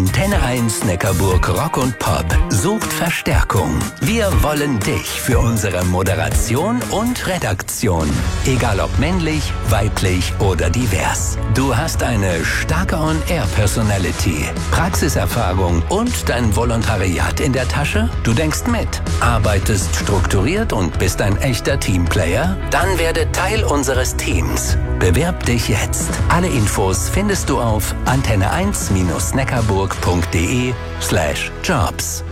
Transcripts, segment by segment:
Antenne 1 Neckarburg Rock und Pop sucht Verstärkung. Wir wollen dich für unsere Moderation und Redaktion. Egal ob männlich, weiblich oder divers. Du hast eine starke On-Air-Personality, Praxiserfahrung und dein Volontariat in der Tasche? Du denkst mit, arbeitest strukturiert und bist ein echter Teamplayer? Dann werde Teil unseres Teams. Bewerb dich jetzt. Alle Infos findest du auf antenne1-neckarburg.de/jobs.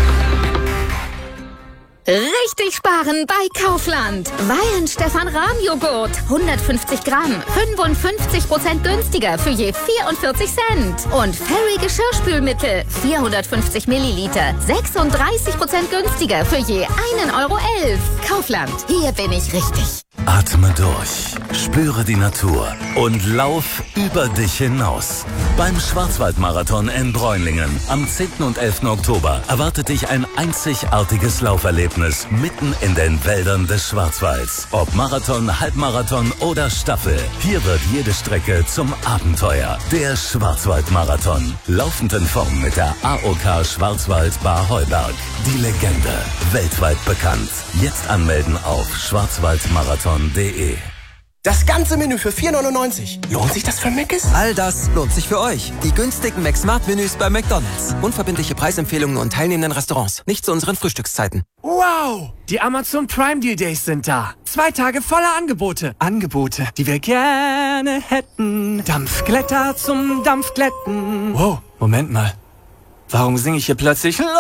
Richtig sparen bei Kaufland. Weihen Stefan Rahm Joghurt. 150 Gramm. 55% günstiger für je 44 Cent. Und Fairy Geschirrspülmittel. 450 Milliliter. 36% günstiger für je 1,11 Euro. Kaufland. Hier bin ich richtig. Atme durch, spüre die Natur und lauf über dich hinaus. Beim Schwarzwaldmarathon in Bräunlingen am 10. und 11. Oktober erwartet dich ein einzigartiges Lauferlebnis mitten in den Wäldern des Schwarzwalds. Ob Marathon, Halbmarathon oder Staffel, hier wird jede Strecke zum Abenteuer. Der Schwarzwaldmarathon, laufend in Form mit der AOK Schwarzwald Bar Heuberg. Die Legende, weltweit bekannt. Jetzt anmelden auf schwarzwaldmarathon.de. Das ganze Menü für 4,99. Lohnt sich das für Mc's? All das lohnt sich für euch. Die günstigen McSmart-Menüs bei McDonald's. Unverbindliche Preisempfehlungen und teilnehmenden Restaurants. Nicht zu unseren Frühstückszeiten. Wow! Die Amazon Prime Deal Days sind da. 2 Tage voller Angebote. Angebote, die wir gerne hätten. Dampfglätter zum Dampfglätten. Wow, Moment mal. Warum singe ich hier plötzlich los?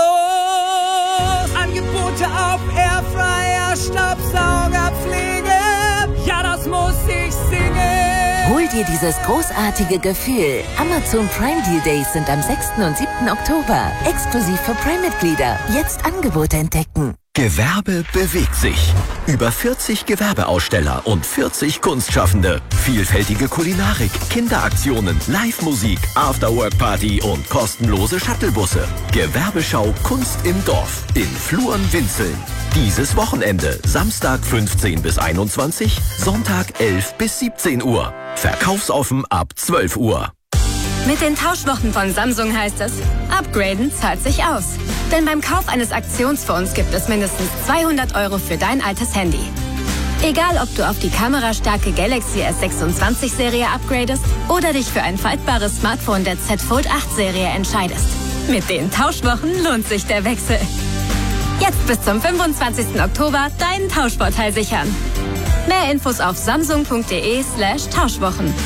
Angebote auf Airfryer, Staubsaugerpflege. Ja, das muss ich singen. Hol dir dieses großartige Gefühl. Amazon Prime Deal Days sind am 6. und 7. Oktober. Exklusiv für Prime-Mitglieder. Jetzt Angebote entdecken. Gewerbe bewegt sich. Über 40 Gewerbeaussteller und 40 Kunstschaffende. Vielfältige Kulinarik, Kinderaktionen, Live-Musik, Afterwork-Party und kostenlose Shuttlebusse. Gewerbeschau Kunst im Dorf in Fluren-Winzeln. Dieses Wochenende, Samstag 15 bis 21, Sonntag 11 bis 17 Uhr. Verkaufsoffen ab 12 Uhr. Mit den Tauschwochen von Samsung heißt es, upgraden zahlt sich aus. Denn beim Kauf eines Aktionsfonds gibt es mindestens 200 Euro für dein altes Handy. Egal, ob du auf die kamerastarke Galaxy S26-Serie upgradest oder dich für ein faltbares Smartphone der Z Fold 8-Serie entscheidest. Mit den Tauschwochen lohnt sich der Wechsel. Jetzt bis zum 25. Oktober deinen Tauschvorteil sichern. Mehr Infos auf samsung.de/Tauschwochen.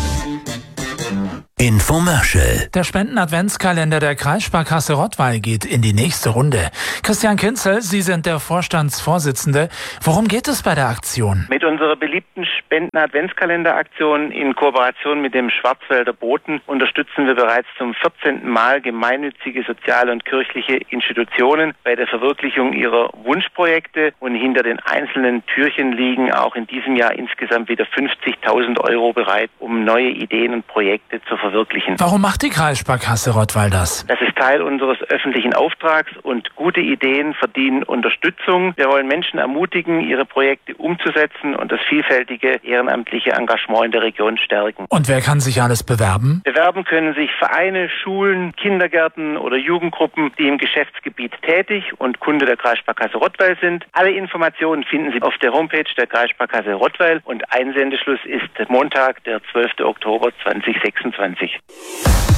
Infomercial. Der Spenden-Adventskalender der Kreissparkasse Rottweil geht in die nächste Runde. Christian Kinzel, Sie sind der Vorstandsvorsitzende. Worum geht es bei der Aktion? Mit unserer beliebten Spenden-Adventskalender-Aktion in Kooperation mit dem Schwarzwälder Boten unterstützen wir bereits zum 14. Mal gemeinnützige soziale und kirchliche Institutionen bei der Verwirklichung ihrer Wunschprojekte. Und hinter den einzelnen Türchen liegen auch in diesem Jahr insgesamt wieder 50.000 Euro bereit, um neue Ideen und Projekte zu verwirklichen. Warum macht die Kreissparkasse Rottweil das? Das ist Teil unseres öffentlichen Auftrags und gute Ideen verdienen Unterstützung. Wir wollen Menschen ermutigen, ihre Projekte umzusetzen und das vielfältige ehrenamtliche Engagement in der Region stärken. Und wer kann sich alles bewerben? Bewerben können sich Vereine, Schulen, Kindergärten oder Jugendgruppen, die im Geschäftsgebiet tätig und Kunde der Kreissparkasse Rottweil sind. Alle Informationen finden Sie auf der Homepage der Kreissparkasse Rottweil und Einsendeschluss ist Montag, der 12. Oktober 2026.